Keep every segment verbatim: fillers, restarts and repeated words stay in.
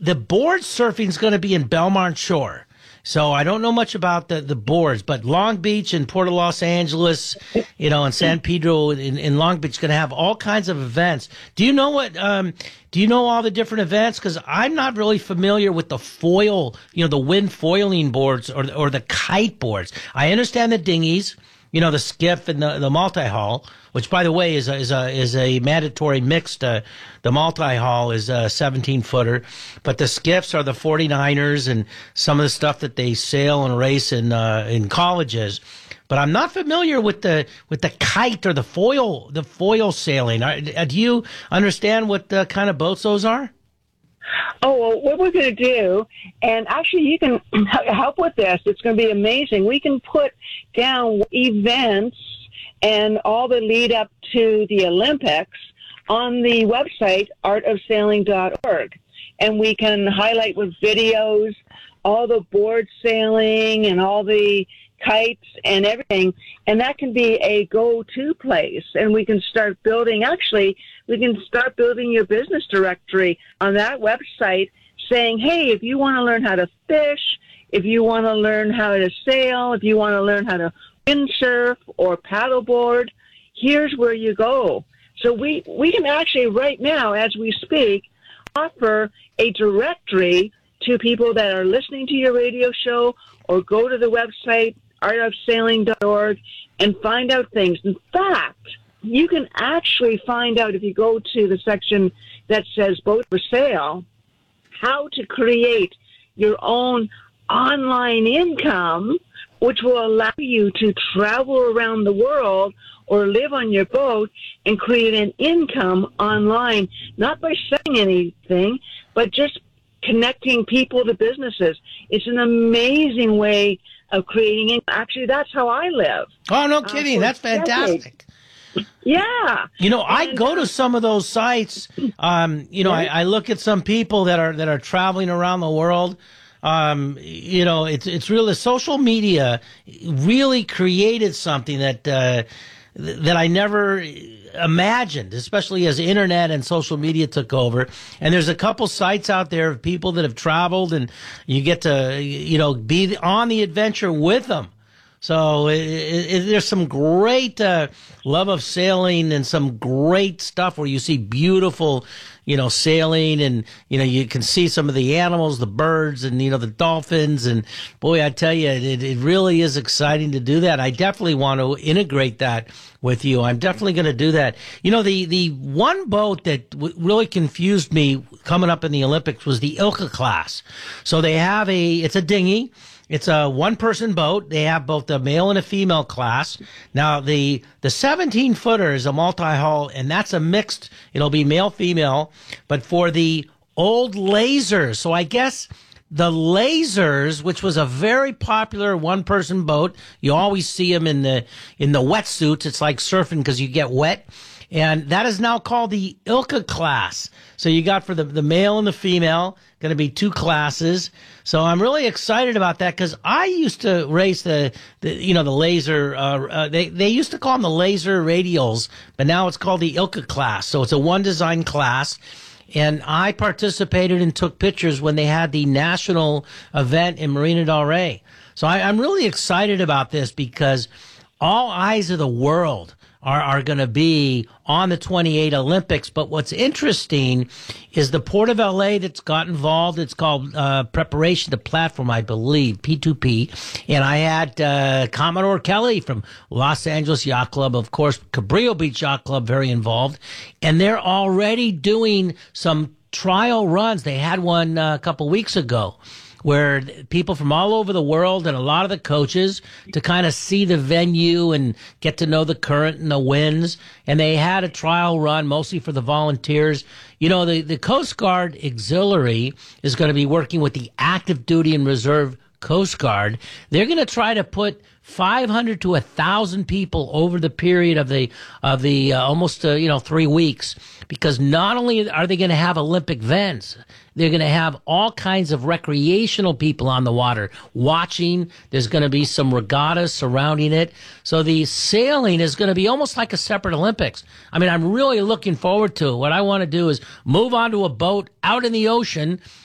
the board surfing is going to be in Belmont Shore. So I don't know much about the, the boards, but Long Beach and Port of Los Angeles, you know, and San Pedro in, in Long Beach going to have all kinds of events. Do you know what, um, do you know all the different events? Because I'm not really familiar with the foil, you know, the wind foiling boards or, or the kite boards. I understand the dinghies, you know, the skiff and the, the multi-hull, which, by the way, is a, is a, is a mandatory mixed. Uh, the multi-hull is a seventeen footer, but the skiffs are the forty-niners and some of the stuff that they sail and race in, uh, in colleges. But I'm not familiar with the, with the kite or the foil, the foil sailing. Are, do you understand what the kind of boats those are? Oh, well, what we're going to do, and actually you can help with this. It's going to be amazing. We can put down events and all the lead up to the Olympics on the website, art of sailing dot org. And we can highlight with videos all the board sailing and all the kites and everything. And that can be a go-to place. And we can start building, actually, we can start building your business directory on that website saying, hey, if you want to learn how to fish, if you want to learn how to sail, if you want to learn how to windsurf or paddleboard, here's where you go. So we, we can actually right now, as we speak, offer a directory to people that are listening to your radio show or go to the website, art of sailing dot org, and find out things. In fact, you can actually find out if you go to the section that says Boat for Sale, how to create your own online income, which will allow you to travel around the world or live on your boat and create an income online, not by selling anything, but just connecting people to businesses. It's an amazing way of creating income. Actually, that's how I live. Oh, no kidding. Uh, that's fantastic. Decades. Yeah. You know, I and, go to some of those sites. Um, you know, I, I look at some people that are that are traveling around the world. Um, you know, it's it's really social media really created something that uh, that I never imagined, especially as internet and social media took over. And there's a couple sites out there of people that have traveled, and you get to you know be on the adventure with them. So it, it, there's some great uh, love of sailing and some great stuff where you see beautiful, you know, sailing, and, you know, you can see some of the animals, the birds, and, you know, the dolphins. And boy, I tell you, it, it really is exciting to do that. I definitely want to integrate that with you. I'm definitely going to do that. You know, the, the one boat that w- really confused me coming up in the Olympics was the Ilka class. So they have a, it's a dinghy. It's a one-person boat. They have both a male and a female class. Now, the the seventeen-footer is a multi-hull, and that's a mixed. It'll be male-female. But for the old lasers, so I guess the lasers, which was a very popular one-person boat, you always see them in the in the wetsuits. It's like surfing because you get wet. And that is now called the Ilka class. So you got for the, the male and the female, going to be two classes. So I'm really excited about that because I used to race the, the you know, the laser, uh, uh, they, they used to call them the laser radials, but now it's called the Ilka class. So it's a one design class. And I participated and took pictures when they had the national event in Marina del Rey. So I, I'm really excited about this because all eyes of the world are, are going to be on the twenty-eight Olympics. But what's interesting is the Port of L A that's got involved. It's called uh, Preparation to Platform, I believe, P two P. And I had uh, Commodore Kelly from Los Angeles Yacht Club, of course, Cabrillo Beach Yacht Club, very involved. And they're already doing some trial runs. They had one uh, a couple weeks ago, where people from all over the world and a lot of the coaches to kind of see the venue and get to know the current and the winds. And they had a trial run mostly for the volunteers. You know, the, the Coast Guard Auxiliary is going to be working with the active duty and reserve Coast Guard. They're going to try to put five hundred to one thousand people over the period of the of the uh, almost uh, you know three weeks, because not only are they going to have Olympic events, they're going to have all kinds of recreational people on the water watching. There's going to be some regattas surrounding it. So the sailing is going to be almost like a separate Olympics. I mean, I'm really looking forward to it. What I want to do is move onto a boat out in the ocean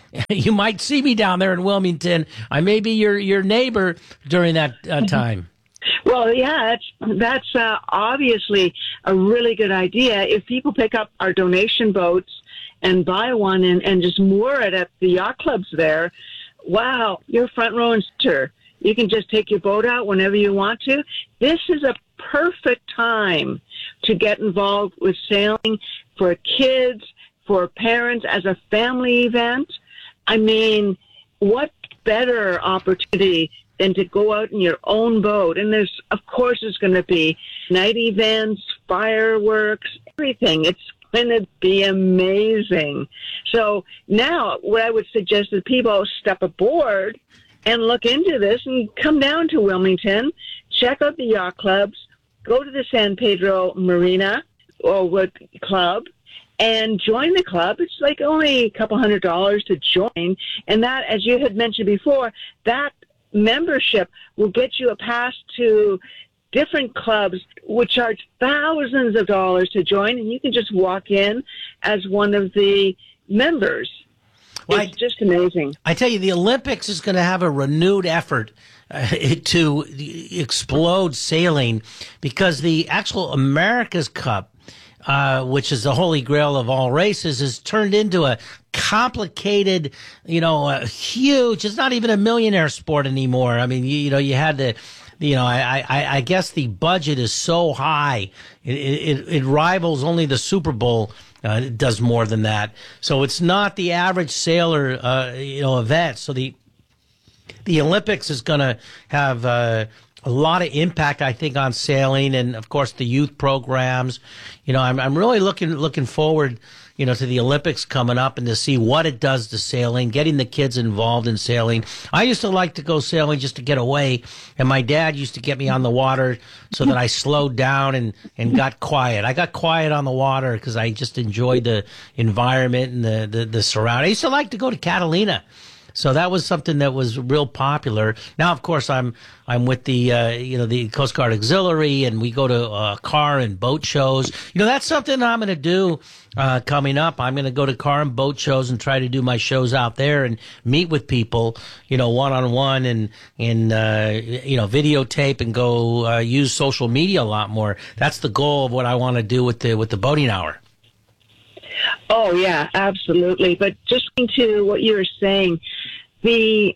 you might see me down there in Wilmington. I may be your, your neighbor during that uh, time. Well, yeah, that's, that's uh, obviously a really good idea. If people pick up our donation boats and buy one and, and just moor it at the yacht clubs there, wow, you're front row and center. You can just take your boat out whenever you want to. This is a perfect time to get involved with sailing for kids, for parents, as a family event. I mean, what better opportunity than to go out in your own boat? And there's, of course, there's going to be night events, fireworks, everything. It's going to be amazing. So now what I would suggest is people step aboard and look into this and come down to Wilmington, check out the yacht clubs, go to the San Pedro Marina or what club, and join the club. It's like only a couple hundred dollars to join. And that, as you had mentioned before, that membership will get you a pass to different clubs would charge thousands of dollars to join, and you can just walk in as one of the members. Well, it's I, just amazing. I tell you, the Olympics is going to have a renewed effort uh, to explode sailing, because the actual America's Cup, uh, which is the holy grail of all races, is turned into a complicated, you know, a huge, it's not even a millionaire sport anymore. I mean, you, you know, you had to, you know, I, I, I guess the budget is so high, it, it, it rivals only the Super Bowl. Uh, it does more than that. So it's not the average sailor, uh, you know, event. So the the Olympics is going to have uh, a lot of impact, I think, on sailing, and of course the youth programs. You know, I'm I'm really looking looking forward, you know, to the Olympics coming up and to see what it does to sailing, getting the kids involved in sailing. I used to like to go sailing just to get away, and my dad used to get me on the water so that I slowed down and, and got quiet. I got quiet on the water because I just enjoyed the environment and the, the, the surrounding. I used to like to go to Catalina. So that was something that was real popular. Now, of course, I'm I'm with the uh, you know the Coast Guard Auxiliary, and we go to uh, car and boat shows. You know, that's something I'm going to do uh, coming up. I'm going to go to car and boat shows and try to do my shows out there and meet with people, you know, one on one, and and uh, you know videotape and go uh, use social media a lot more. That's the goal of what I want to do with the with the boating hour. Oh, yeah, absolutely. But just to what you were saying, the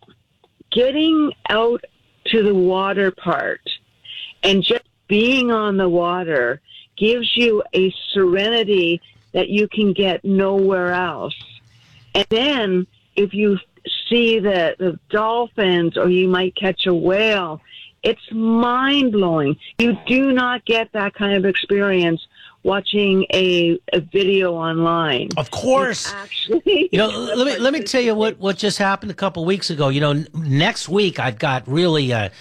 getting out to the water part and just being on the water gives you a serenity that you can get nowhere else. And then if you see the, the dolphins, or you might catch a whale, it's mind-blowing. You do not get that kind of experience watching a, a video online. Of course. Actually, you know, let me let me tell you what, what just happened a couple weeks ago. You know, next week I've got really a,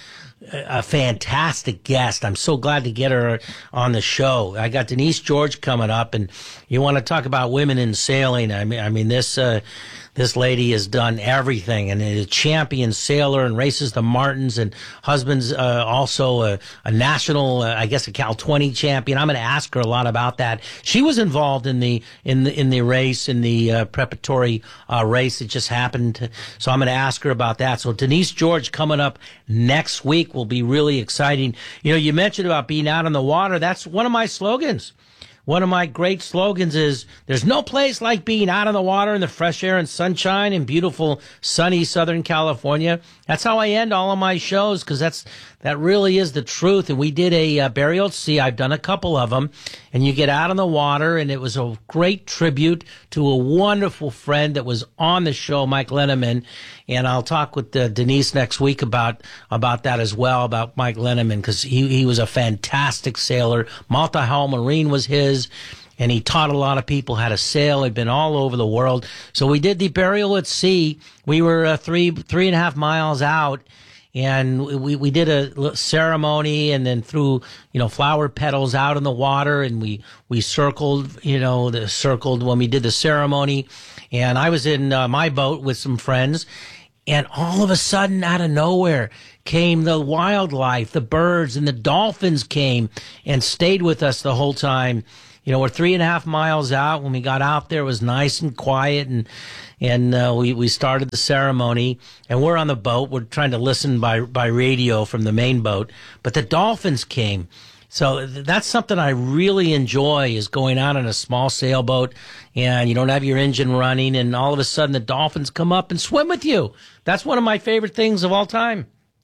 a fantastic guest. I'm so glad to get her on the show. I got Denise George coming up, and you want to talk about women in sailing. I mean, I mean this uh, this lady has done everything, and is a champion sailor and races the Martins, and husband's uh, also a, a national, uh, I guess, a Cal twenty champion. I'm going to ask her a lot about that. She was involved in the in the in the race, in the uh, preparatory uh, race. It just happened, so I'm going to ask her about that. So Denise George coming up next week will be really exciting. You know, you mentioned about being out on the water. That's one of my slogans. One of my great slogans is, there's no place like being out on the water in the fresh air and sunshine in beautiful, sunny Southern California. That's how I end all of my shows, because that's that really is the truth. And we did a uh, burial at sea. I've done a couple of them. And you get out on the water, and it was a great tribute to a wonderful friend that was on the show, Mike Lenneman. And I'll talk with uh, Denise next week about about that as well, about Mike Lenneman, because he, he was a fantastic sailor. Malta Hull Marine was his. And he taught a lot of people how to sail. He'd been all over the world. So we did the burial at sea. We were uh, three, three and a half miles out. And we, we did a ceremony, and then threw, you know, flower petals out in the water, and we, we circled, you know, the circled when we did the ceremony. And I was in uh, my boat with some friends, and all of a sudden, out of nowhere, came the wildlife, the birds, and the dolphins came and stayed with us the whole time. You know, we're three and a half miles out. When we got out there, it was nice and quiet, and and uh, we we started the ceremony. And we're on the boat. We're trying to listen by by radio from the main boat, but the dolphins came. So that's something I really enjoy, is going out on a small sailboat and you don't have your engine running, and all of a sudden the dolphins come up and swim with you. That's one of my favorite things of all time.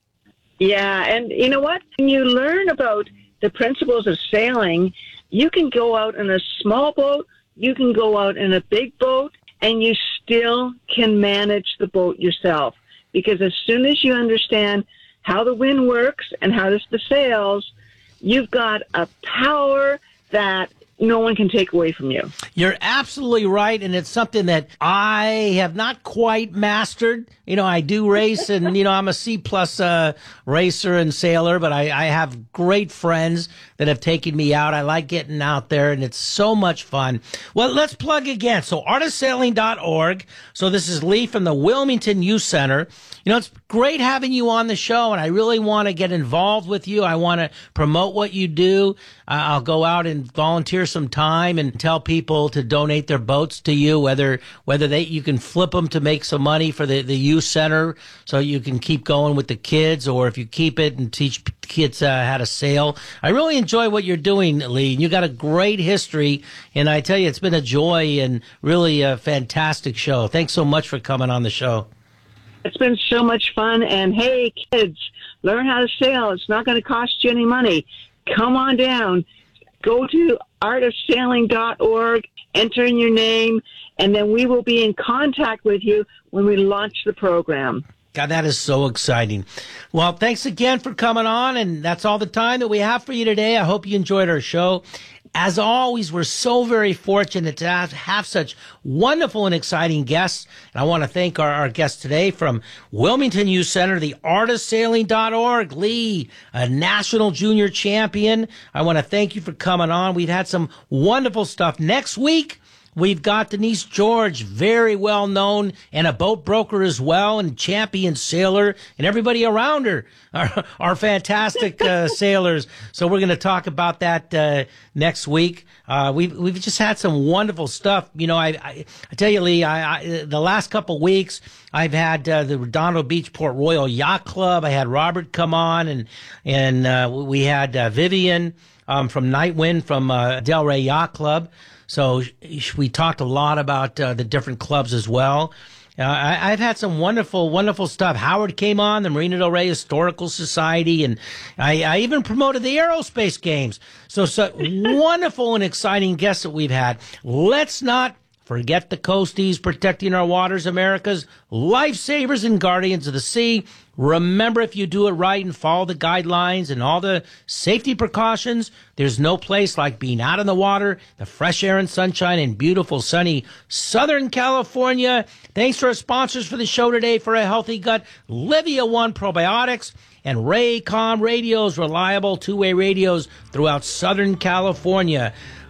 Yeah, and you know what? When you learn about the principles of sailing, you can go out in a small boat, you can go out in a big boat, and you still can manage the boat yourself. Because as soon as you understand how the wind works and how does the sails, you've got a power that no one can take away from you. You're absolutely right, and it's something that I have not quite mastered. You know, I do race, and, you know, I'm a C-plus uh, racer and sailor, but I, I have great friends that have taken me out. I like getting out there, and it's so much fun. Well, let's plug again. So, art of sailing dot org. So this is Lee from the Wilmington Youth Center. You know, it's great having you on the show, and I really want to get involved with you. I want to promote what you do. Uh, I'll go out and volunteer some time and tell people to donate their boats to you, whether whether they you can flip them to make some money for the, the youth center so you can keep going with the kids, or if you keep it and teach kids uh, how to sail. I really enjoy what you're doing, Lee. You got a great history, and I tell you, it's been a joy and really a fantastic show. Thanks so much for coming on the show. It's been so much fun, and hey, kids, learn how to sail. It's not going to cost you any money. Come on down. Go to art of sailing dot org, enter in your name, and then we will be in contact with you when we launch the program. God, that is so exciting. Well, thanks again for coming on, and that's all the time that we have for you today. I hope you enjoyed our show. As always, we're so very fortunate to have, have such wonderful and exciting guests. And I want to thank our, our guest today from Wilmington Youth Center, the art of sailing dot org, Lee, a national junior champion. I want to thank you for coming on. We've had some wonderful stuff. Next week, we've got Denise George, very well known and a boat broker as well, and champion sailor, and everybody around her are, are fantastic uh, sailors. So we're going to talk about that uh, next week. Uh, we've we've just had some wonderful stuff. You know, I I, I tell you, Lee, I, I the last couple weeks I've had uh, the Redondo Beach Port Royal Yacht Club. I had Robert come on, and and uh, we had uh, Vivian um, from Nightwind from uh, Delray Yacht Club. So we talked a lot about uh, the different clubs as well. Uh, I, I've had some wonderful, wonderful stuff. Howard came on, the Marina Del Rey Historical Society, and I, I even promoted the Aerospace Games. So, so wonderful and exciting guests that we've had. Let's not forget the Coasties, protecting our waters, America's lifesavers and guardians of the sea. Remember, if you do it right and follow the guidelines and all the safety precautions, there's no place like being out in the water, the fresh air and sunshine in beautiful, sunny Southern California. Thanks to our sponsors for the show today. For a healthy gut, Livia One Probiotics and Raycom Radios, reliable two-way radios throughout Southern California.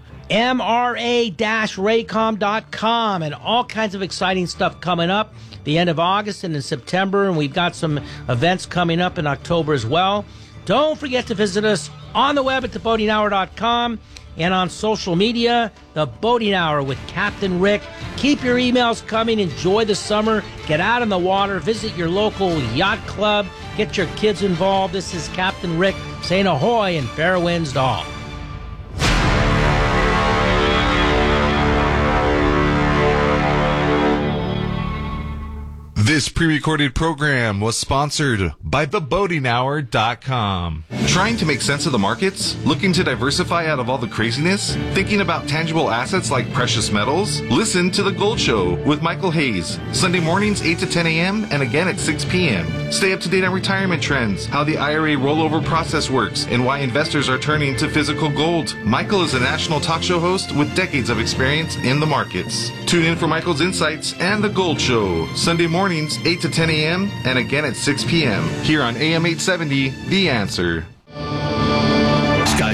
M R A raycom dot com, and all kinds of exciting stuff coming up the end of August and in September, and we've got some events coming up in October as well. Don't forget to visit us on the web at the boating hour dot com and on social media, The Boating Hour with Captain Rick. Keep your emails coming. Enjoy the summer. Get out in the water. Visit your local yacht club. Get your kids involved. This is Captain Rick saying ahoy and fair winds to all. This pre-recorded program was sponsored by the boating hour dot com. Trying to make sense of the markets? Looking to diversify out of all the craziness? Thinking about tangible assets like precious metals? Listen to The Gold Show with Michael Hayes. Sunday mornings eight to ten a.m. and again at six p.m. Stay up to date on retirement trends, how the I R A rollover process works, and why investors are turning to physical gold. Michael is a national talk show host with decades of experience in the markets. Tune in for Michael's insights and The Gold Show, Sunday mornings eight to ten a.m. and again at six p.m. here on A M eight seventy, The Answer. Scott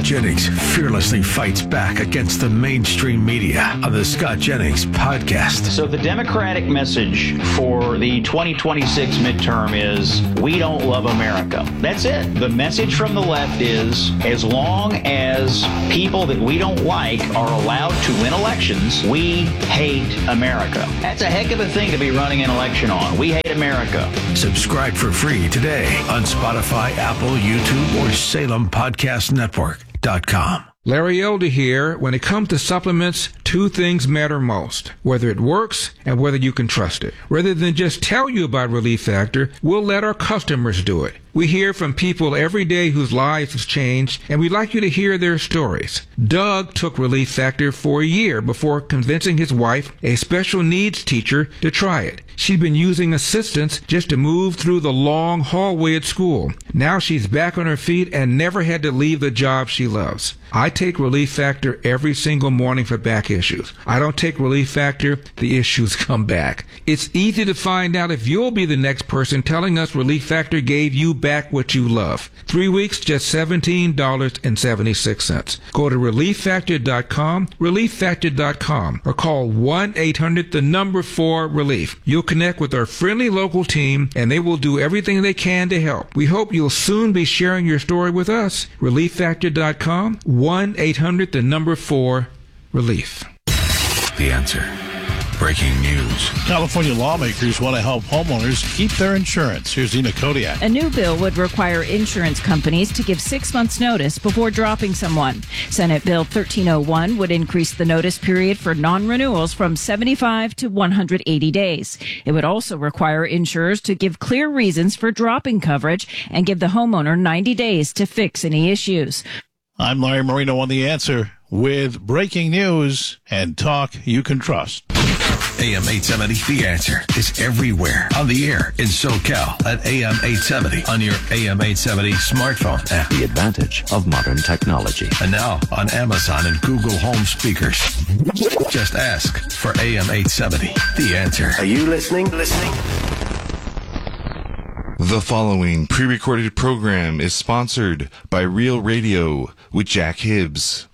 Scott Jennings fearlessly fights back against the mainstream media on the Scott Jennings Podcast. So the Democratic message for the twenty twenty-six midterm is, we don't love America. That's it. The message from the left is, as long as people that we don't like are allowed to win elections, we hate America. That's a heck of a thing to be running an election on. We hate America. Subscribe for free today on Spotify, Apple, YouTube, or Salem Podcast Network dot com. Larry Elder here. When it comes to supplements, two things matter most: whether it works and whether you can trust it. Rather than just tell you about Relief Factor, we'll let our customers do it. We hear from people every day whose lives have changed, and we'd like you to hear their stories. Doug took Relief Factor for a year before convincing his wife, a special needs teacher, to try it. She'd been using assistance just to move through the long hallway at school. Now she's back on her feet and never had to leave the job she loves. I take Relief Factor every single morning for back issues. I don't take Relief Factor, the issues come back. It's easy to find out if you'll be the next person telling us Relief Factor gave you back what you love. Three weeks, just seventeen dollars and seventy-six cents. Go to relief factor dot com, relief factor dot com, or call one eight hundred the number four relief. You'll connect with our friendly local team, and they will do everything they can to help. We hope you'll soon be sharing your story with us. relief factor dot com, one eight hundred the number four relief. The Answer. Breaking news. California lawmakers want to help homeowners keep their insurance. Here's Ina Kodiak. A new bill would require insurance companies to give six months' notice before dropping someone. Senate Bill thirteen oh one would increase the notice period for non-renewals from seventy-five to one hundred eighty days. It would also require insurers to give clear reasons for dropping coverage and give the homeowner ninety days to fix any issues. I'm Larry Marino on The Answer with breaking news and talk you can trust. A M eight seventy, The Answer is everywhere on the air in SoCal at A M eight seventy on your A M eight seventy smartphone app. The advantage of modern technology. And now on Amazon and Google Home speakers. Just ask for A M eight seventy, The Answer. Are you listening? Listening? The following pre-recorded program is sponsored by Real Radio with Jack Hibbs.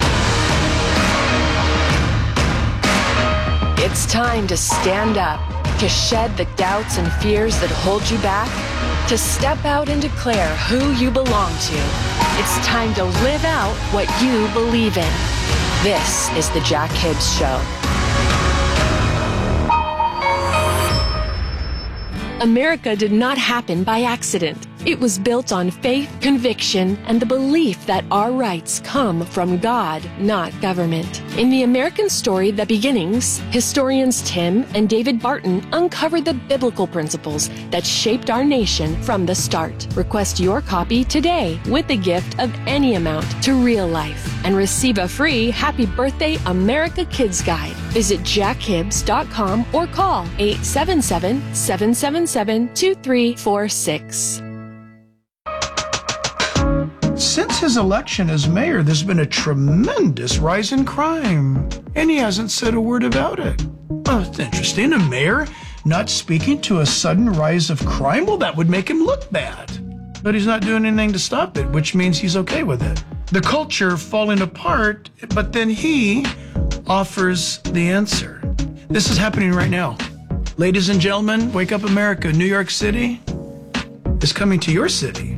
It's time to stand up, to shed the doubts and fears that hold you back, to step out and declare who you belong to. It's time to live out what you believe in. This is the Jack Hibbs Show. America did not happen by accident. It was built on faith, conviction, and the belief that our rights come from God, not government. In the American story, The Beginnings, historians Tim and David Barton uncovered the biblical principles that shaped our nation from the start. Request your copy today with a gift of any amount to Real Life and receive a free Happy Birthday America Kids Guide. Visit jack hibbs dot com or call eight seven seven, seven seven seven, two three four six. Since his election as mayor, there's been a tremendous rise in crime, and he hasn't said a word about it. Oh, it's interesting. A mayor not speaking to a sudden rise of crime? Well, that would make him look bad. But he's not doing anything to stop it, which means he's okay with it. The culture falling apart, but then he offers the answer. This is happening right now. Ladies and gentlemen, Wake Up America, New York City is coming to your city.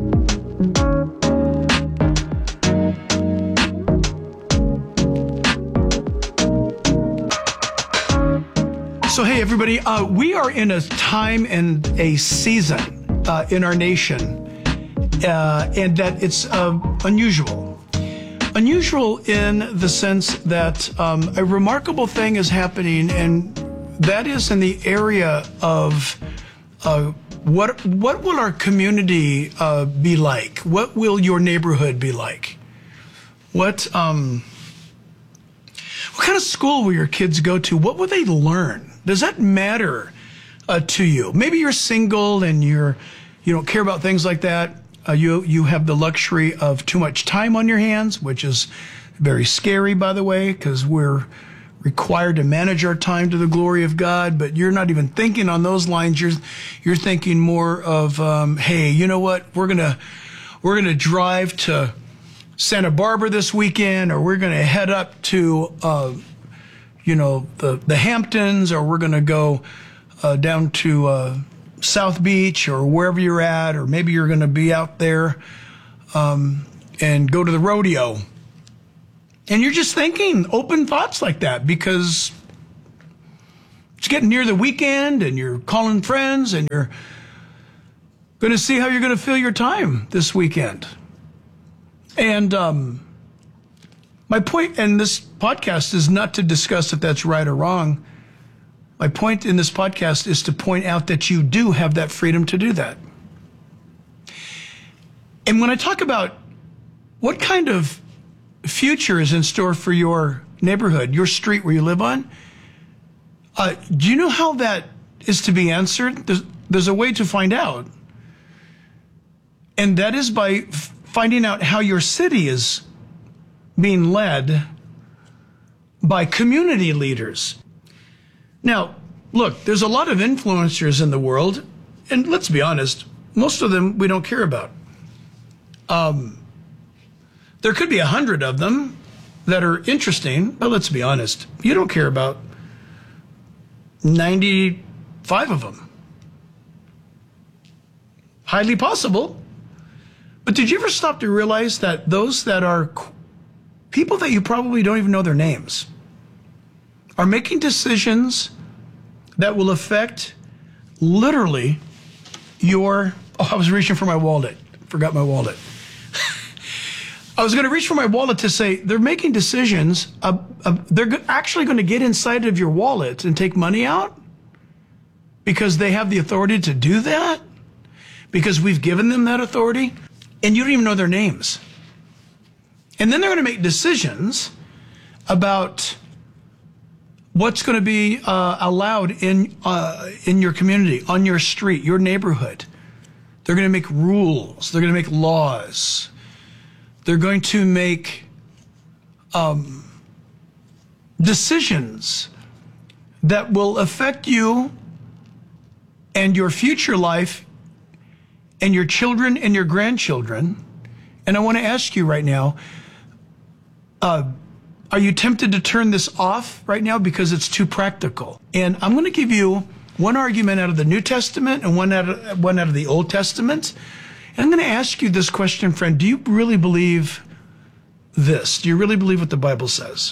So, hey, everybody, uh, we are in a time and a season uh, in our nation, uh, and that it's uh, unusual. Unusual in the sense that um, a remarkable thing is happening, and that is in the area of uh, what what will our community uh, be like? What will your neighborhood be like? What um, what kind of school will your kids go to? What will they learn? Does that matter uh, to you? Maybe you're single and you're you don't care about things like that. Uh, you you have the luxury of too much time on your hands, which is very scary, by the way, because we're required to manage our time to the glory of God. But you're not even thinking on those lines. You're you're thinking more of, um, hey, you know what? We're gonna we're gonna drive to Santa Barbara this weekend, or we're going to head up to, uh, you know, the, the Hamptons, or we're going to go uh, down to uh, South Beach, or wherever you're at, or maybe you're going to be out there um, and go to the rodeo. And you're just thinking open thoughts like that because it's getting near the weekend and you're calling friends and you're going to see how you're going to fill your time this weekend. And um, my point in this podcast is not to discuss if that's right or wrong. My point in this podcast is to point out that you do have that freedom to do that. And when I talk about what kind of future is in store for your neighborhood, your street where you live on, uh, do you know how that is to be answered? There's, there's a way to find out. And that is by f- finding out how your city is being led by community leaders. Now, look, there's a lot of influencers in the world, and let's be honest, most of them we don't care about. Um, there could be a hundred of them that are interesting, but let's be honest, you don't care about ninety-five of them. Highly possible. But did you ever stop to realize that those that are people that you probably don't even know their names are making decisions that will affect literally your, oh, I was reaching for my wallet. Forgot my wallet. I was going to reach for my wallet to say they're making decisions. Uh, uh, they're actually going to get inside of your wallet and take money out because they have the authority to do that, because we've given them that authority, and you don't even know their names. And then they're going to make decisions about what's going to be uh, allowed in uh, in your community, on your street, your neighborhood. They're going to make rules. They're going to make laws. They're going to make um, decisions that will affect you and your future life and your children and your grandchildren. And I want to ask you right now, uh, are you tempted to turn this off right now because it's too practical? And I'm going to give you one argument out of the New Testament and one out of, one out of the Old Testament. And I'm going to ask you this question, friend. Do you really believe this? Do you really believe what the Bible says?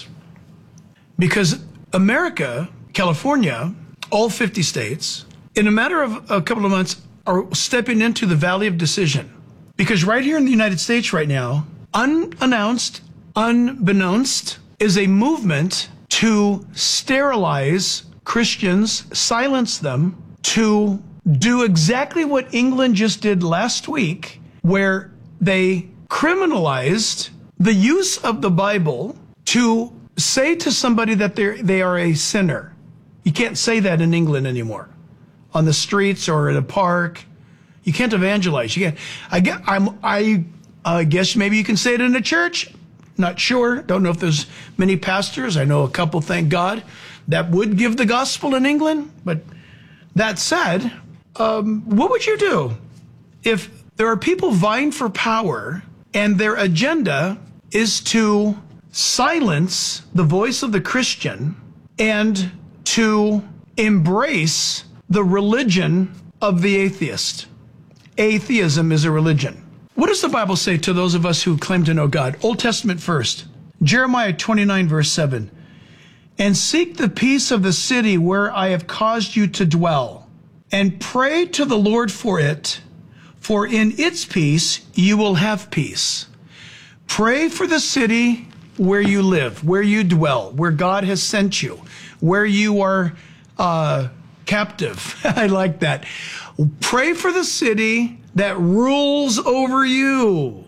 Because America, California, all fifty states, in a matter of a couple of months, are stepping into the valley of decision. Because right here in the United States right now, unannounced, unbeknownst, is a movement to sterilize Christians, silence them, to do exactly what England just did last week, where they criminalized the use of the Bible to say to somebody that they they are a sinner. You can't say that in England anymore, on the streets or at a park. You can't evangelize. You can't. I guess, I'm, I uh, guess maybe you can say it in a church. Not sure. Don't know if there's many pastors. I know a couple, thank God, that would give the gospel in England. But that said, um, what would you do if there are people vying for power and their agenda is to silence the voice of the Christian and to embrace the religion of the atheist? Atheism is a religion. What does the Bible say to those of us who claim to know God? Old Testament first. Jeremiah twenty-nine, verse seven. And seek the peace of the city where I have caused you to dwell, and pray to the Lord for it, for in its peace you will have peace. Pray for the city where you live, where you dwell, where God has sent you, where you are uh, captive. I like that. Pray for the city that rules over you.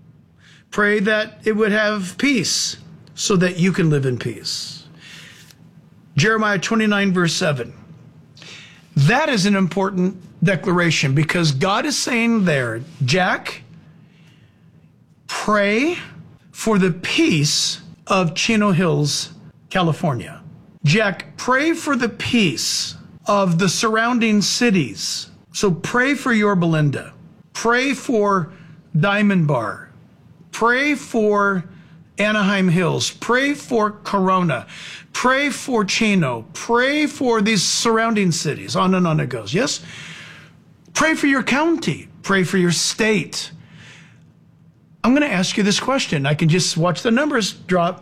Pray that it would have peace so that you can live in peace. Jeremiah twenty-nine, verse seven. That is an important declaration because God is saying there, Jack, pray for the peace of Chino Hills, California. Jack, pray for the peace of the surrounding cities. So pray for Yorba Linda. Pray for Diamond Bar. Pray for Anaheim Hills. Pray for Corona. Pray for Chino. Pray for these surrounding cities. On and on it goes. Yes? Pray for your county. Pray for your state. I'm going to ask you this question. I can just watch the numbers drop.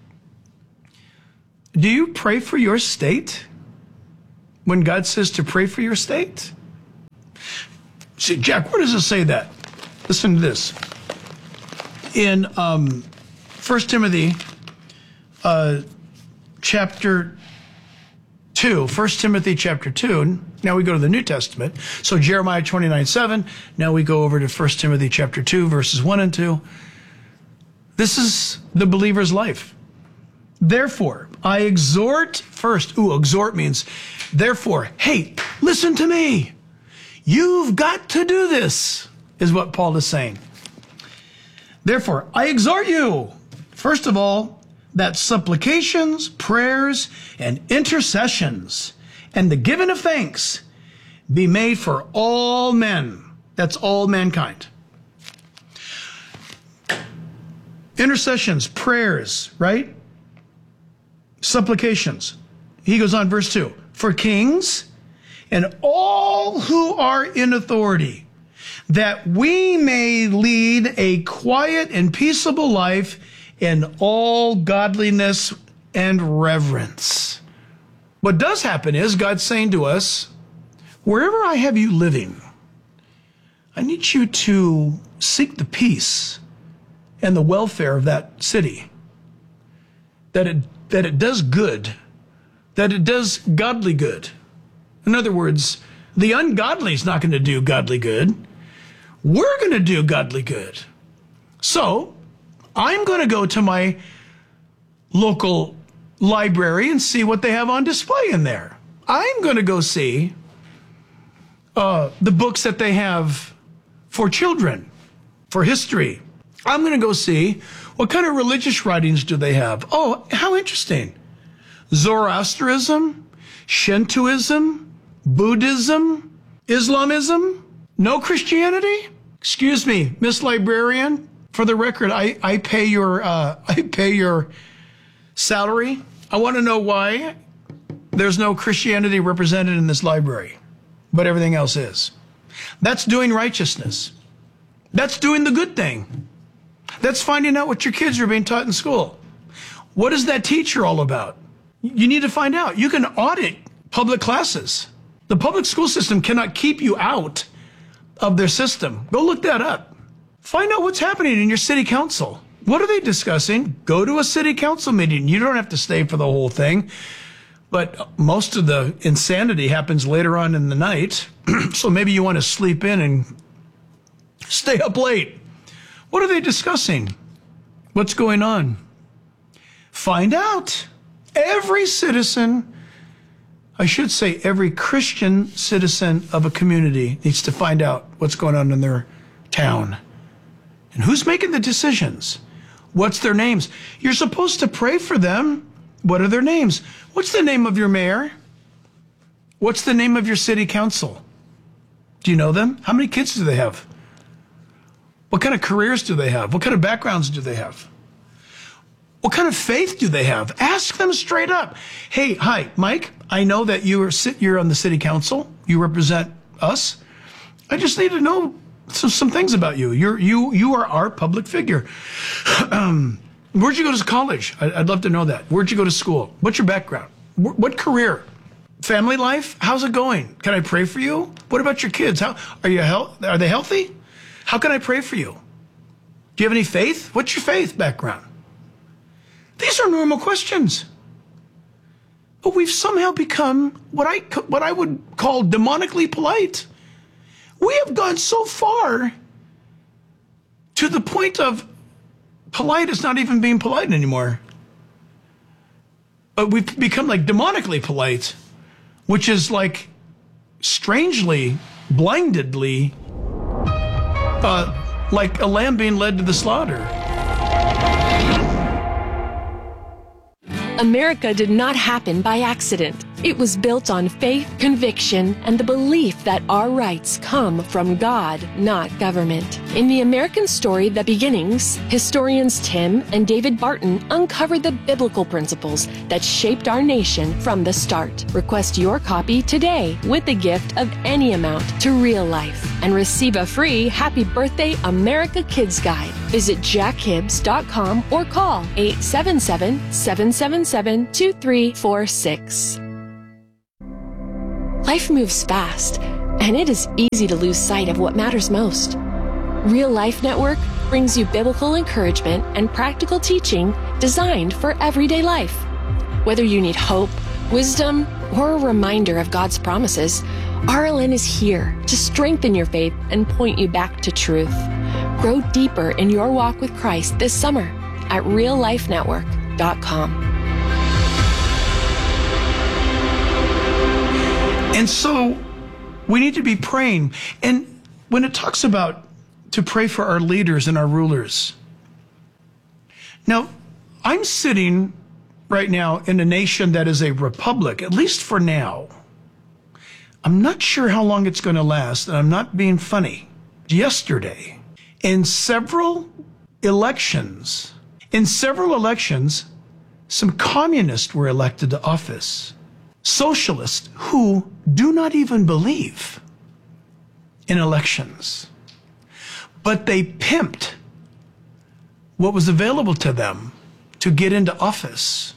Do you pray for your state when God says to pray for your state? See, Jack, where does it say that? Listen to this. In um, First Timothy uh, chapter two, First Timothy chapter two, now we go to the New Testament. So Jeremiah twenty-nine seven, now we go over to First Timothy chapter two, verses one and two. This is the believer's life. Therefore, I exhort first. Ooh, exhort means, therefore, hey, listen to me. You've got to do this, is what Paul is saying. Therefore, I exhort you, first of all, that supplications, prayers, and intercessions, and the giving of thanks be made for all men. That's all mankind. Intercessions, prayers, right? Supplications. He goes on, verse two, for kings and all who are in authority, that we may lead a quiet and peaceable life in all godliness and reverence. What does happen is God's saying to us, wherever I have you living, I need you to seek the peace and the welfare of that city. That it, that it does good, that it does godly good. In other words, the ungodly is not going to do godly good. We're going to do godly good. So I'm going to go to my local library and see what they have on display in there. I'm going to go see uh, the books that they have for children, for history. I'm going to go see what kind of religious writings do they have. Oh, how interesting. Zoroastrianism, Shintoism, Buddhism, Islamism, no Christianity? Excuse me, Miss Librarian. For the record, I, I pay your uh, I pay your salary. I want to know why there's no Christianity represented in this library, but everything else is. That's doing righteousness. That's doing the good thing. That's finding out what your kids are being taught in school. What is that teacher all about? You need to find out. You can audit public classes. The public school system cannot keep you out of their system. Go look that up. Find out what's happening in your city council. What are they discussing? Go to a city council meeting. You don't have to stay for the whole thing. But most of the insanity happens later on in the night. So maybe you want to sleep in and stay up late. What are they discussing? What's going on? Find out. Every citizen, I should say every Christian citizen of a community needs to find out what's going on in their town. And who's making the decisions? What's their names? You're supposed to pray for them. What are their names? What's the name of your mayor? What's the name of your city council? Do you know them? How many kids do they have? What kind of careers do they have? What kind of backgrounds do they have? What kind of faith do they have? Ask them straight up. Hey, hi, Mike, I know that you are you're on the city council. You represent us. I just need to know some, some things about you. You're, you you are our public figure. um, where'd you go to college? I, I'd love to know that. Where'd you go to school? What's your background? Wh- what career? Family life? How's it going? Can I pray for you? What about your kids? How are you? Health? Are they healthy? How can I pray for you? Do you have any faith? What's your faith background? These are normal questions. But we've somehow become what I, what I would call demonically polite. We have gone so far to the point of polite is not even being polite anymore. But we've become like demonically polite, which is like strangely, blindedly, uh, like a lamb being led to the slaughter. America did not happen by accident. It was built on faith, conviction, and the belief that our rights come from God, not government. In the American story, The Beginnings, historians Tim and David Barton uncovered the biblical principles that shaped our nation from the start. Request your copy today with a gift of any amount to Real Life and receive a free Happy Birthday America Kids Guide. Visit jack hibbs dot com or call eight seven seven, seven seven seven, two three four six. Life moves fast, and it is easy to lose sight of what matters most. Real Life Network brings you biblical encouragement and practical teaching designed for everyday life. Whether you need hope, wisdom, or a reminder of God's promises, R L N is here to strengthen your faith and point you back to truth. Grow deeper in your walk with Christ this summer at real life network dot com. And so we need to be praying. And when it talks about to pray for our leaders and our rulers, now I'm sitting right now in a nation that is a republic, at least for now. I'm not sure how long it's going to last, and I'm not being funny. Yesterday, in several elections, in several elections, some communists were elected to office. Socialists who do not even believe in elections, but they pimped what was available to them to get into office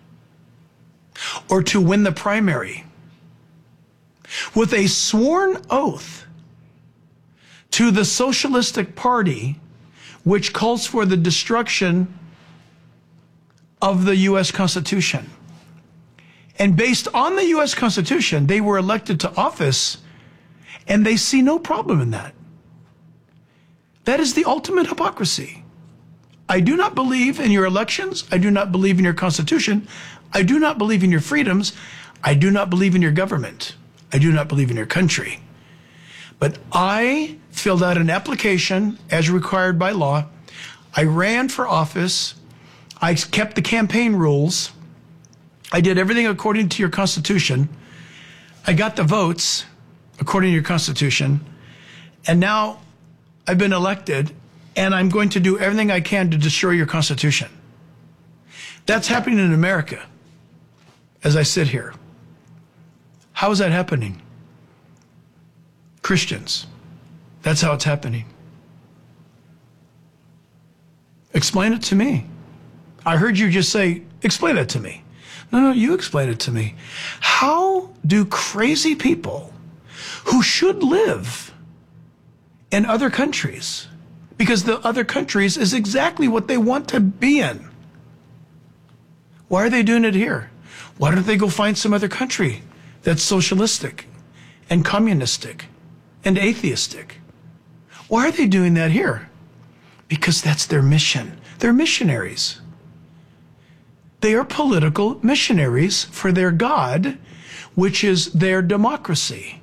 or to win the primary with a sworn oath to the Socialistic Party, which calls for the destruction of the U S Constitution. And based on the U S Constitution, they were elected to office, and they see no problem in that. That is the ultimate hypocrisy. I do not believe in your elections. I do not believe in your Constitution. I do not believe in your freedoms. I do not believe in your government. I do not believe in your country. But I filled out an application as required by law. I ran for office. I kept the campaign rules. I did everything according to your Constitution. I got the votes according to your Constitution. And now I've been elected, and I'm going to do everything I can to destroy your Constitution. That's happening in America as I sit here. How is that happening? Christians. That's how it's happening. Explain it to me. I heard you just say, explain it to me. No, no, you explain it to me. How do crazy people who should live in other countries, because the other countries is exactly what they want to be in, why are they doing it here? Why don't they go find some other country that's socialistic and communistic and atheistic? Why are they doing that here? Because that's their mission. They're missionaries. They are political missionaries for their God, which is their democracy.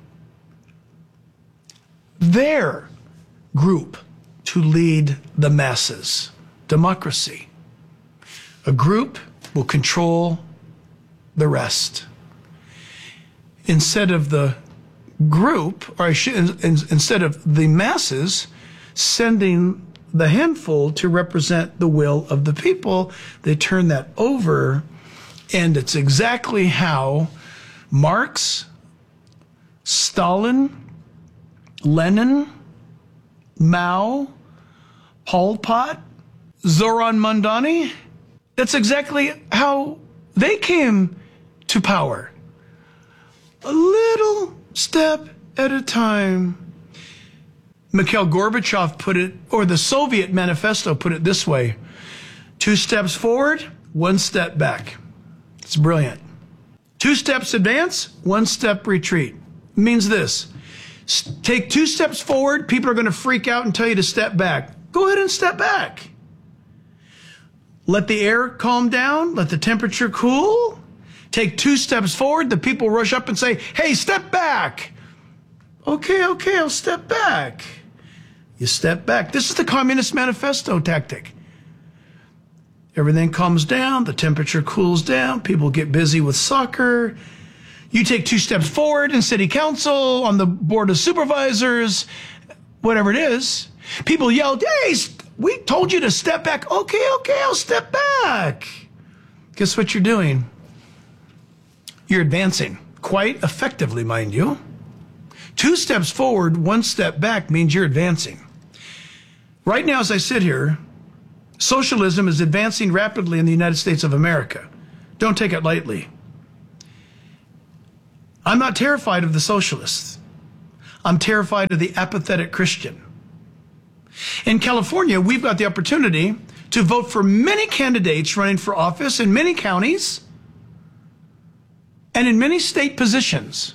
Their group to lead the masses. Democracy. A group will control the rest. Instead of the group, or I should, instead of the masses sending the handful to represent the will of the people, they turn that over, and it's exactly how Marx, Stalin, Lenin, Mao, Pol Pot, Zoran Mandani, that's exactly how they came to power. A little step at a time. Mikhail Gorbachev put it, or the Soviet manifesto put it this way: two steps forward, one step back. It's brilliant. Two steps advance, one step retreat. It means this: take two steps forward, people are going to freak out and tell you to step back. Go ahead and step back. Let the air calm down, let the temperature cool. Take two steps forward, the people rush up and say, hey, step back. Okay, okay, I'll step back. You step back. This is the Communist Manifesto tactic. Everything calms down, the temperature cools down, people get busy with soccer, You take two steps forward in city council, on the board of supervisors, whatever it is. People yelled, hey, we told you to step back. Okay, okay, I'll step back. Guess what you're doing? You're advancing, quite effectively, mind you. Two steps forward, one step back means you're advancing. Right now, as I sit here, socialism is advancing rapidly in the United States of America. Don't take it lightly. I'm not terrified of the socialists. I'm terrified of the apathetic Christian. In California, we've got the opportunity to vote for many candidates running for office in many counties and in many state positions.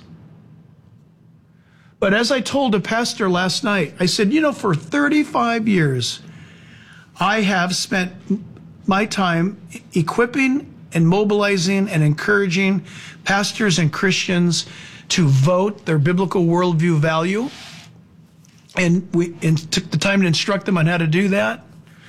But as I told a pastor last night, I said, you know, for thirty-five years, I have spent my time equipping and mobilizing and encouraging pastors and Christians to vote their biblical worldview value. And we and took the time to instruct them on how to do that.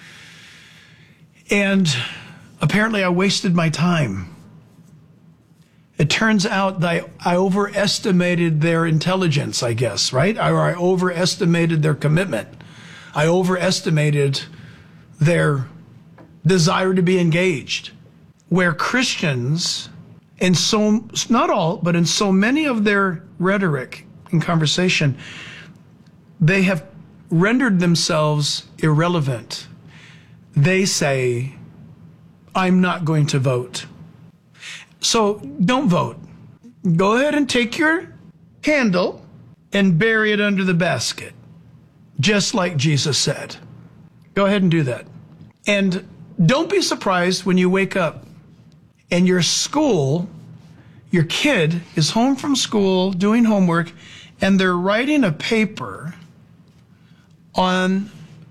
And apparently I wasted my time. It turns out that I, I overestimated their intelligence, I guess, right? Or I overestimated their commitment. I overestimated their desire to be engaged. Where Christians, in so, not all, but in so many of their rhetoric and conversation, they have rendered themselves irrelevant. They say, I'm not going to vote. So don't vote. Go ahead and take your candle and bury it under the basket, just like Jesus said. Go ahead and do that. And don't be surprised when you wake up and your school, your kid is home from school doing homework, and they're writing a paper on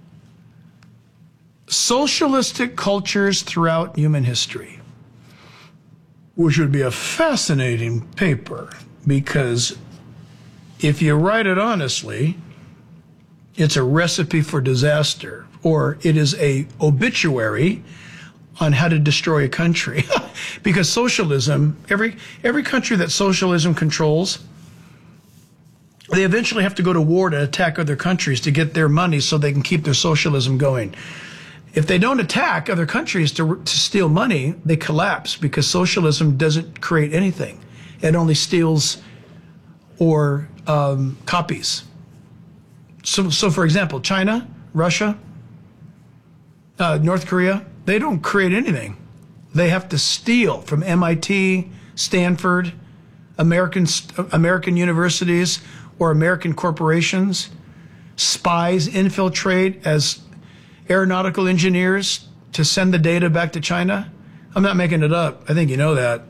socialistic cultures throughout human history, which would be a fascinating paper, because if you write it honestly, it's a recipe for disaster, or it is a obituary on how to destroy a country. Because socialism, every every country that socialism controls, they eventually have to go to war to attack other countries to get their money so they can keep their socialism going. If they don't attack other countries to, to steal money, they collapse, because socialism doesn't create anything. It only steals or um, copies. So, so, for example, China, Russia, uh, North Korea, they don't create anything. They have to steal from M I T, Stanford, American, American universities, or American corporations. Spies infiltrate as aeronautical engineers to send the data back to China. I'm not making it up. I think you know that.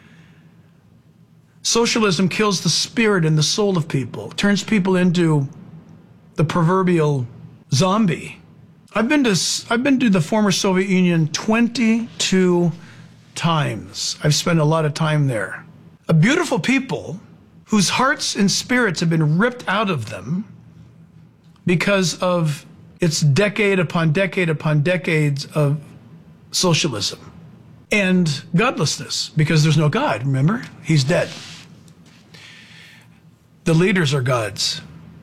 Socialism kills the spirit and the soul of people, turns people into the proverbial zombie. I've been to I've been to the former Soviet Union twenty-two times. I've spent a lot of time there. A beautiful people whose hearts and spirits have been ripped out of them because of its decade upon decade upon decades of socialism and godlessness, because there's no God, remember? He's dead. The leaders are gods.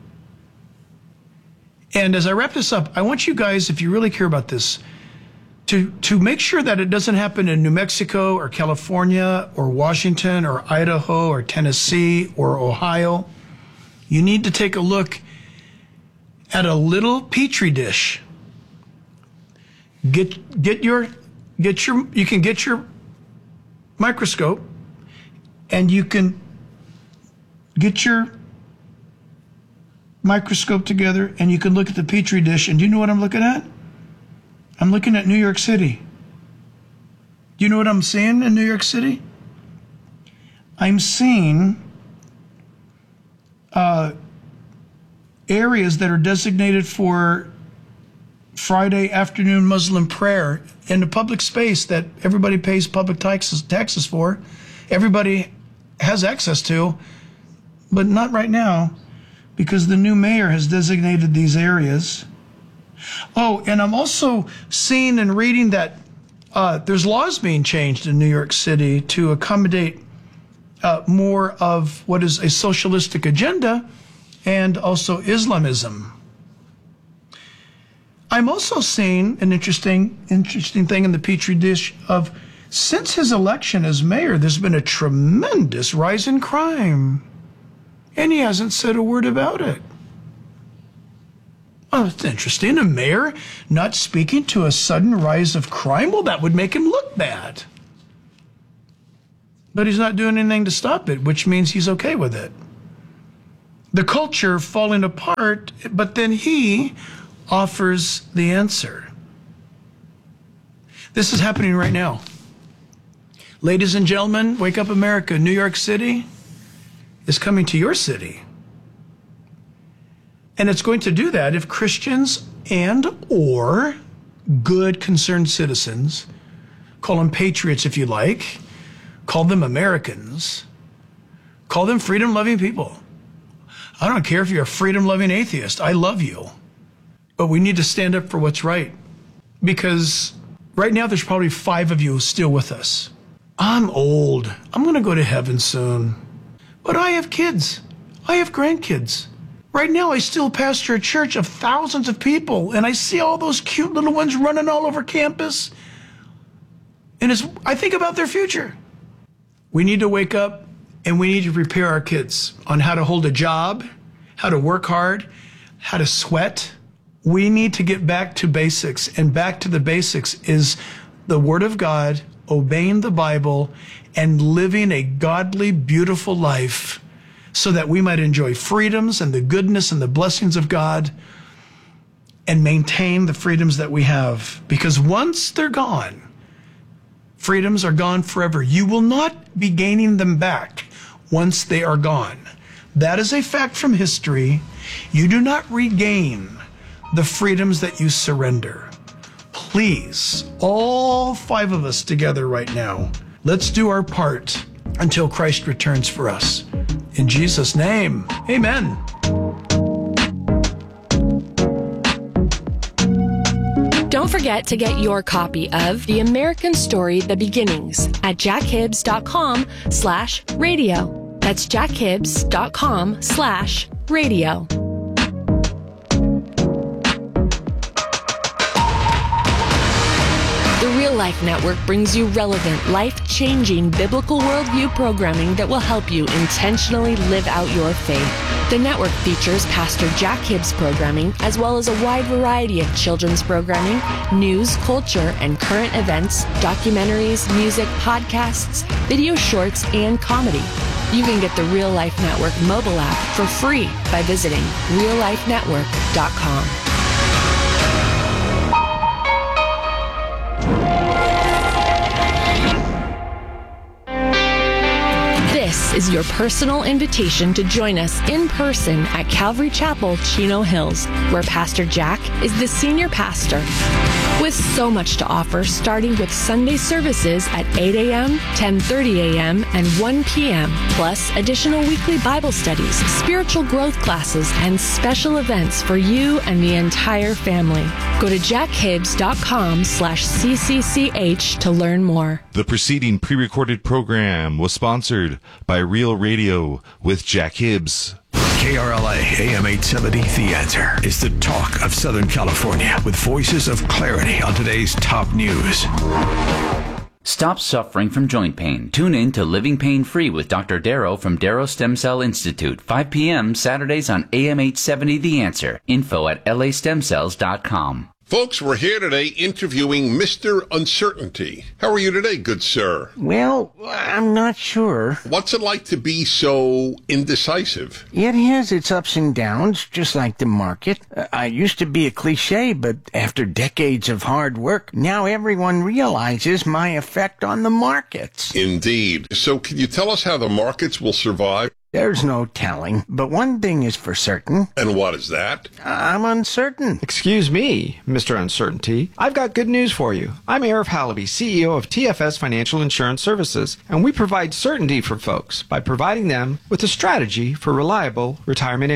And as I wrap this up, I want you guys, if you really care about this, to, to make sure that it doesn't happen in New Mexico or California or Washington or Idaho or Tennessee or Ohio. You need to take a look at a little petri dish. Get get your get your you can get your microscope, and you can get your microscope together, and you can look at the petri dish. And do you know what I'm looking at? I'm looking at New York City. Do you know what I'm seeing in New York City? I'm seeing uh, areas that are designated for Friday afternoon Muslim prayer in a public space that everybody pays public taxes, taxes for. Everybody has access to, but not right now, because the new mayor has designated these areas. Oh, and I'm also seeing and reading that uh, there's laws being changed in New York City to accommodate uh, more of what is a socialistic agenda and also Islamism. I'm also seeing an interesting, interesting thing in the Petri dish of, since his election as mayor, there's been a tremendous rise in crime. And he hasn't said a word about it. Oh, it's interesting. A mayor not speaking to a sudden rise of crime? Well, that would make him look bad. But he's not doing anything to stop it, which means he's okay with it. The culture falling apart, but then he offers the answer. This is happening right now. Ladies and gentlemen, Wake Up America, New York City is coming to your city. And it's going to do that if Christians and or good concerned citizens, call them patriots if you like, call them Americans, call them freedom-loving people. I don't care if you're a freedom-loving atheist. I love you. But we need to stand up for what's right. Because right now there's probably five of you still with us. I'm old. I'm going to go to heaven soon. But I have kids. I have grandkids. Right now I still pastor a church of thousands of people, and I see all those cute little ones running all over campus. And it's, I think about their future. We need to wake up, and we need to prepare our kids on how to hold a job, how to work hard, how to sweat. We need to get back to basics, and back to the basics is the Word of God, obeying the Bible, and living a godly, beautiful life so that we might enjoy freedoms and the goodness and the blessings of God and maintain the freedoms that we have. Because once they're gone, freedoms are gone forever. You will not be gaining them back once they are gone. That is a fact from history. You do not regain the freedoms that you surrender. Please, all five of us together right now, let's do our part until Christ returns for us. In Jesus' name, amen. Don't forget to get your copy of The American Story, The Beginnings at jackhibbs.com slash radio. That's jackhibbs.com slash radio. The Real Life Network brings you relevant, life-changing biblical worldview programming that will help you intentionally live out your faith. The network features Pastor Jack Hibbs programming, as well as a wide variety of children's programming, news, culture, and current events, documentaries, music, podcasts, video shorts, and comedy. You can get the Real Life Network mobile app for free by visiting real life network dot com. This is your personal invitation to join us in person at Calvary Chapel, Chino Hills, where Pastor Jack is the senior pastor. With so much to offer, starting with Sunday services at eight a.m., ten thirty a.m., and one p.m., plus additional weekly Bible studies, spiritual growth classes, and special events for you and the entire family. Go to jackhibbs.com slash CCCH to learn more. The preceding pre-recorded program was sponsored by Real Radio with Jack Hibbs. K R L A A M eight seventy The Answer is the talk of Southern California with voices of clarity on today's top news. Stop suffering from joint pain. Tune in to Living Pain Free with Doctor Darrow from Darrow Stem Cell Institute, five p.m. Saturdays on A M eight seventy The Answer. Info at L A stem cells dot com. Folks, we're here today interviewing Mister Uncertainty. How are you today, good sir? Well, I'm not sure. What's it like to be so indecisive? It has its ups and downs, just like the market. Uh, I used to be a cliche, but after decades of hard work, now everyone realizes my effect on the markets. Indeed. So can you tell us how the markets will survive? There's no telling, but one thing is for certain. And what is that? I'm uncertain. Excuse me, Mister Uncertainty. I've got good news for you. I'm Arif Halaby, C E O of T F S Financial Insurance Services, and we provide certainty for folks by providing them with a strategy for reliable retirement income.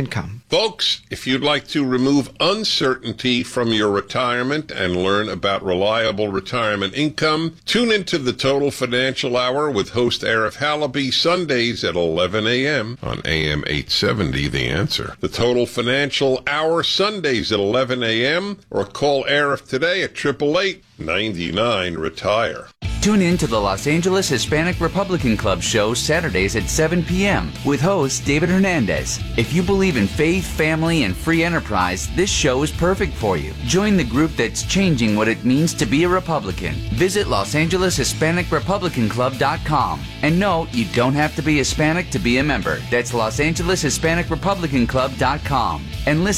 Folks, if you'd like to remove uncertainty from your retirement and learn about reliable retirement income, tune into the Total Financial Hour with host Arif Halaby Sundays at eleven a.m. on A M eight seventy, The Answer. The Total Financial Hour Sundays at eleven a.m. or call Arif today at eight eight eight, nine nine, retire. Tune in to the Los Angeles Hispanic Republican Club show Saturdays at seven p.m. with host David Hernandez. If you believe in faith, family, and free enterprise, this show is perfect for you. Join the group that's changing what it means to be a Republican. Visit Los Angeles Hispanic Republican Club dot com. And no, you don't have to be Hispanic to be a member. That's Los Angeles Hispanic Republican Club dot com. And listen